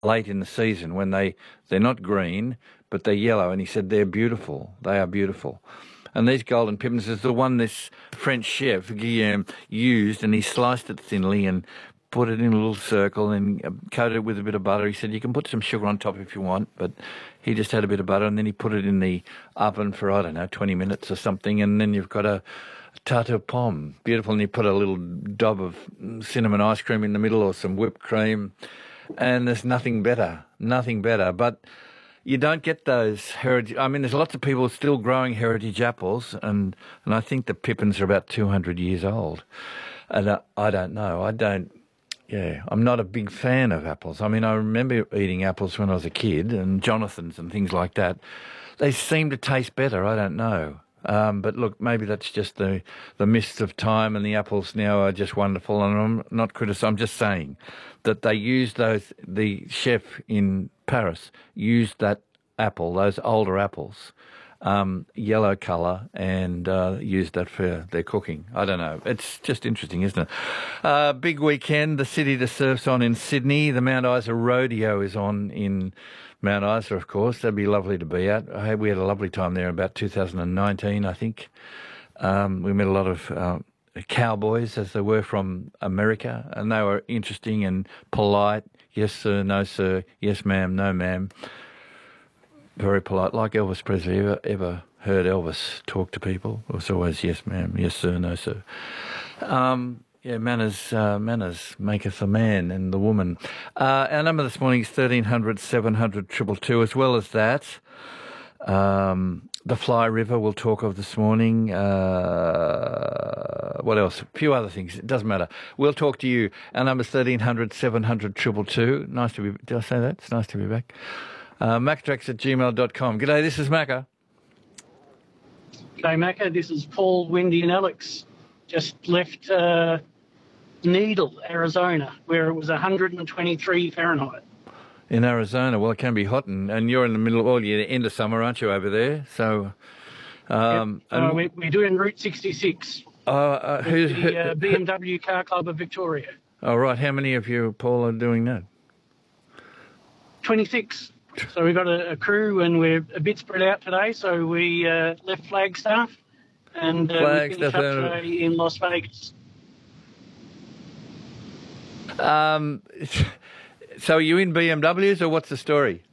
late in the season when they're not green, but they're yellow. And he said they're beautiful. They are beautiful. And these golden pippins is the one this French chef, Guillaume, used, and he sliced it thinly and put it in a little circle and coated it with a bit of butter. He said you can put some sugar on top if you want, but he just had a bit of butter, and then he put it in the oven for, I don't know, 20 minutes or something, and then you've got a tarte aux pommes. Beautiful, and you put a little dob of cinnamon ice cream in the middle or some whipped cream, and there's nothing better, but you don't get those heritage. I mean, there's lots of people still growing heritage apples, and I think the pippins are about 200 years old. And I don't know. I'm not a big fan of apples. I mean, I remember eating apples when I was a kid, and Jonathan's and things like that. They seem to taste better. I don't know. But look, maybe that's just the mists of time, and the apples now are just wonderful. And I'm not criticizing. I'm just saying that they used those. The chef in Paris used that apple, those older apples, yellow colour, and used that for their cooking. I don't know. It's just interesting, isn't it? Big weekend. The City to Surf's on in Sydney. The Mount Isa Rodeo is on in Mount Isa, of course. That'd be lovely to be at. We had a lovely time there in about 2019, I think. We met a lot of cowboys, as they were, from America, and they were interesting and polite. Yes, sir, no, sir. Yes, ma'am, no, ma'am. Very polite, like Elvis Presley. Ever heard Elvis talk to people? It was always yes, ma'am, yes, sir, no, sir. Manners maketh a man and the woman. Our number this morning is 1300 700 222. As well as that, the Fly River we'll talk of this morning. What else? A few other things. It doesn't matter. We'll talk to you. Our number is 1300 700 222. Nice to be... Did I say that? It's nice to be back. Mactrax@gmail.com. G'day, this is Macca. G'day, Macca. This is Paul, Wendy and Alex. Just left Needle, Arizona, where it was 123 Fahrenheit. In Arizona, well, it can be hot, and you're in the middle, well, you're end of summer, aren't you, over there? So, we're doing Route 66. Who's the BMW Car Club of Victoria. Oh, right. How many of you, Paul, are doing that? 26. So we've got a crew, and we're a bit spread out today. So we left Flagstaff, and we finished up today in Las Vegas. So are you in BMWs, or what's the story?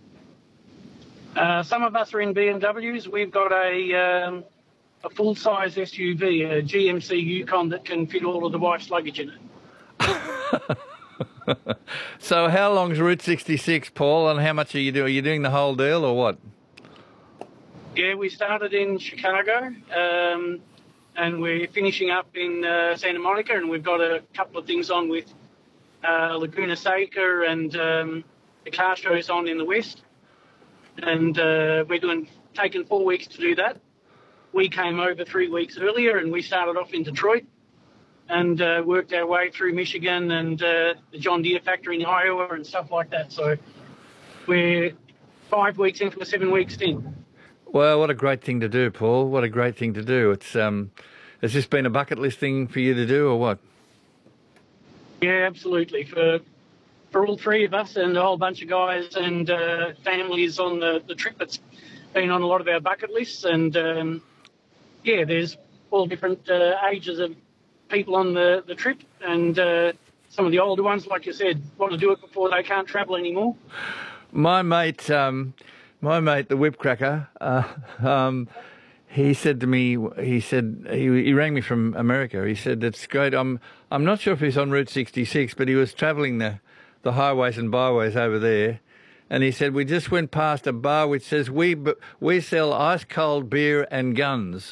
Some of us are in BMWs. We've got a full-size SUV, a GMC Yukon that can fit all of the wife's luggage in it. So how long's Route 66, Paul, and how much are you doing? Are you doing the whole deal or what? Yeah, we started in Chicago, and we're finishing up in Santa Monica, and we've got a couple of things on with Laguna Seca, and the car show's on in the west. And we're taking 4 weeks to do that. We came over 3 weeks earlier, and we started off in Detroit and worked our way through Michigan and the John Deere factory in Iowa and stuff like that. So we're 5 weeks into a 7 week stint. Well, what a great thing to do, Paul. What a great thing to do. It's has this been a bucket list thing for you to do, or what? Yeah, absolutely. For all three of us and a whole bunch of guys and families on the trip, it's been on a lot of our bucket lists. And, there's all different ages of people on the trip. And some of the older ones, like you said, want to do it before they can't travel anymore. My mate, the Whipcracker, he said to me, he rang me from America. He said, it's great. I'm not sure if he's on Route 66, but he was travelling the highways and byways over there. And he said, we just went past a bar which says, we sell ice cold beer and guns.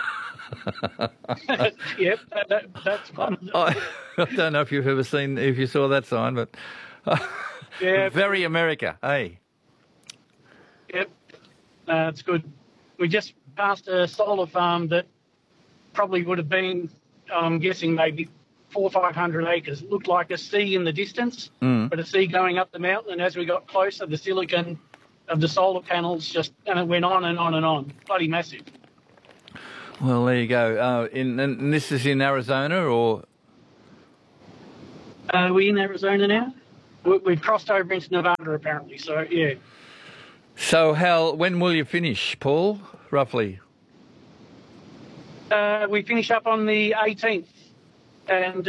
Yep, that's fun. I don't know if you saw that sign, but yeah, very America, hey? Yep, it's good. We just passed a solar farm that probably would have been, I'm guessing, maybe 400 or 500 acres. It looked like a sea in the distance, but a sea going up the mountain. And as we got closer, the silicon of the solar panels and it went on and on and on. Bloody massive. Well, there you go. And this is in Arizona, or? Are we in Arizona now? we've crossed over into Nevada apparently. So yeah. So, when will you finish, Paul, roughly? We finish up on the 18th, and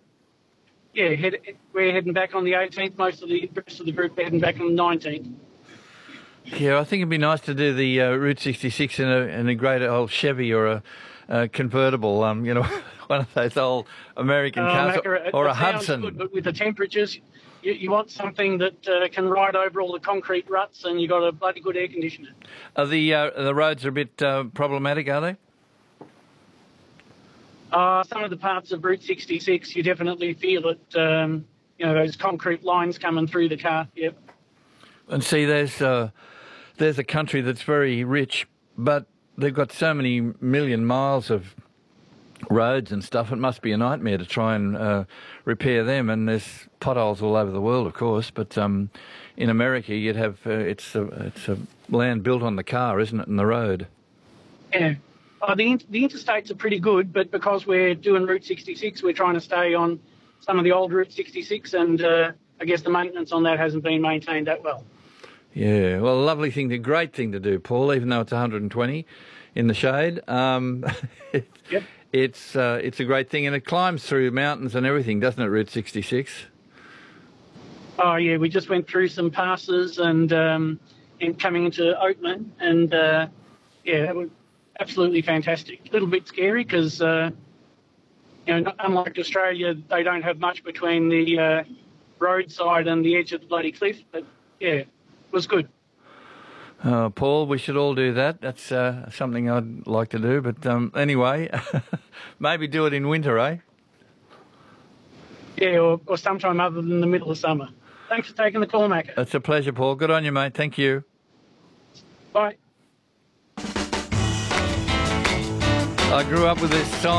we're heading back on the 18th. Most of the rest of the group are heading back on the 19th. Yeah, I think it'd be nice to do the Route 66 in a great old Chevy or a convertible, one of those old American cars, Macca, or a it sounds Hudson. good, but with the temperatures, you want something that can ride over all the concrete ruts, and you've got a bloody good air conditioner. Are the roads are a bit problematic, are they? Some of the parts of Route 66, you definitely feel it. Those concrete lines coming through the car. Yep. And see, there's a country that's very rich, but they've got so many million miles of roads and stuff. It must be a nightmare to try and repair them. And there's potholes all over the world, of course. But in America, you'd have it's a land built on the car, isn't it, and the road? Yeah. The interstates are pretty good, but because we're doing Route 66, we're trying to stay on some of the old Route 66, and I guess the maintenance on that hasn't been maintained that well. Yeah, well, great thing to do, Paul, even though it's 120 in the shade. Yep. It's a great thing, and it climbs through mountains and everything, doesn't it, Route 66? Oh, yeah, we just went through some passes and coming into Oatman, and, that was absolutely fantastic. A little bit scary because, unlike Australia, they don't have much between the roadside and the edge of the bloody cliff, but, yeah, it was good. Paul, we should all do that. That's something I'd like to do. But anyway, maybe do it in winter, eh? Yeah, or sometime other than the middle of summer. Thanks for taking the call, Macca. It's a pleasure, Paul. Good on you, mate. Thank you. Bye. I grew up with this song.